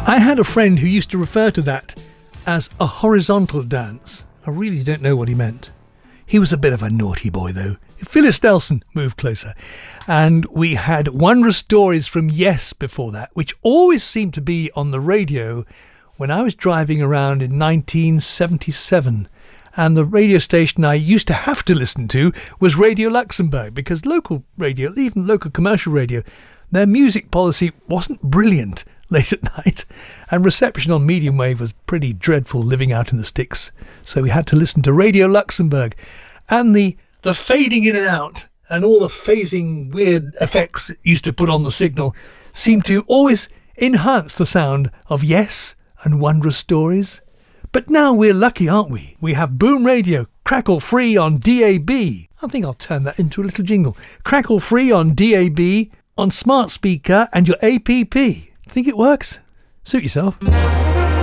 I had a friend who used to refer to that as a horizontal dance. I really don't know what he meant. He was a bit of a naughty boy, though. Phyllis Delson moved closer. And we had Wondrous Stories from Yes before that, which always seemed to be on the radio when I was driving around in 1977. And the radio station I used to have to listen to was Radio Luxembourg, because local radio, even local commercial radio, their music policy wasn't brilliant late at night, and reception on medium wave was pretty dreadful living out in the sticks. So we had to listen to Radio Luxembourg, and the fading in and out and all the phasing weird effects it used to put on the signal seemed to always enhance the sound of Yes and Wondrous Stories. But now we're lucky, aren't we? We have Boom Radio, crackle free on DAB. I think I'll turn that into a little jingle. Crackle free on DAB, on smart speaker and your APP. Think it works? Suit yourself.